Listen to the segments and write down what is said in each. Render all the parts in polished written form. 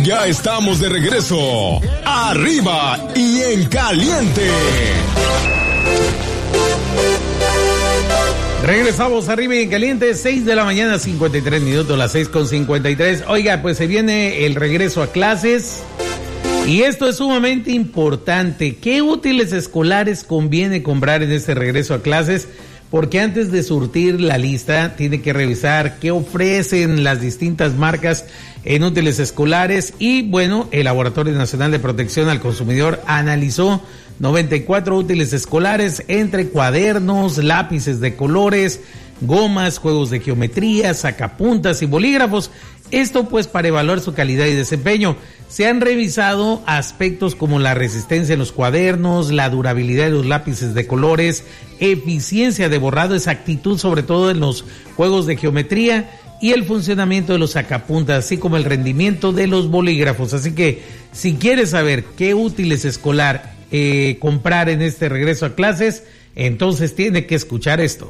Ya estamos de regreso. Arriba y en caliente. Regresamos arriba y en caliente, 6 de la mañana, 53 minutos, las 6:53. Oiga, pues se viene el regreso a clases. Y esto es sumamente importante. ¿Qué útiles escolares conviene comprar en este regreso a clases? Porque antes de surtir la lista, tiene que revisar qué ofrecen las distintas marcas en útiles escolares. Y bueno, el Laboratorio Nacional de Protección al Consumidor analizó 94 útiles escolares entre cuadernos, lápices de colores, gomas, juegos de geometría, sacapuntas y bolígrafos. Esto pues para evaluar su calidad y desempeño. Se han revisado aspectos como la resistencia en los cuadernos, la durabilidad de los lápices de colores, eficiencia de borrado, exactitud sobre todo en los juegos de geometría y el funcionamiento de los sacapuntas, así como el rendimiento de los bolígrafos. Así que si quieres saber qué útiles escolar comprar en este regreso a clases, entonces tiene que escuchar esto.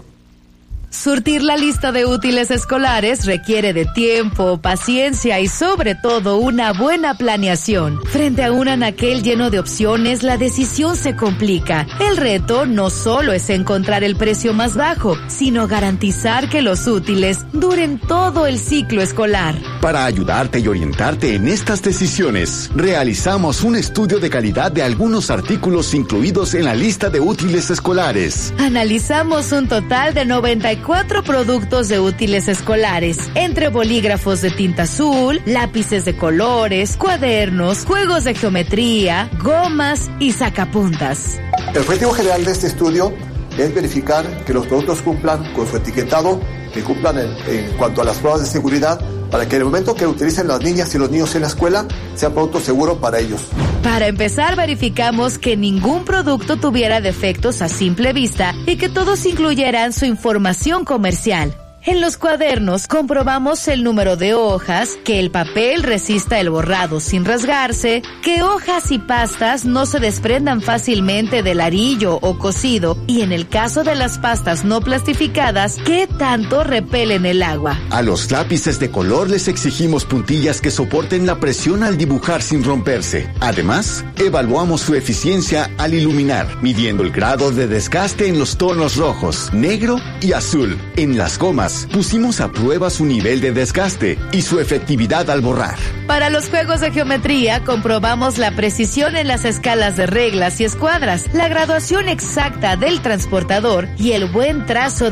Surtir la lista de útiles escolares requiere de tiempo, paciencia y sobre todo una buena planeación. Frente a un anaquel lleno de opciones, la decisión se complica. El reto no solo es encontrar el precio más bajo, sino garantizar que los útiles duren todo el ciclo escolar. Para ayudarte y orientarte en estas decisiones, realizamos un estudio de calidad de algunos artículos incluidos en la lista de útiles escolares. Analizamos un total de 94 productos de útiles escolares, entre bolígrafos de tinta azul, lápices de colores, cuadernos, juegos de geometría, gomas y sacapuntas. El objetivo general de este estudio es verificar que los productos cumplan con su etiquetado, que cumplan en cuanto a las pruebas de seguridad, para que en el momento que utilicen las niñas y los niños en la escuela, sea producto seguro para ellos. Para empezar, verificamos que ningún producto tuviera defectos a simple vista y que todos incluyeran su información comercial. En los cuadernos comprobamos el número de hojas, que el papel resista el borrado sin rasgarse, que hojas y pastas no se desprendan fácilmente del arillo o cosido y en el caso de las pastas no plastificadas, que tanto repelen el agua. A los lápices de color les exigimos puntillas que soporten la presión al dibujar sin romperse. Además, evaluamos su eficiencia al iluminar, midiendo el grado de desgaste en los tonos rojos, negro y azul. En las gomas, pusimos a prueba su nivel de desgaste y su efectividad al borrar. Para los juegos de geometría, comprobamos la precisión en las escalas de reglas y escuadras, la graduación exacta del transportador y el buen trazo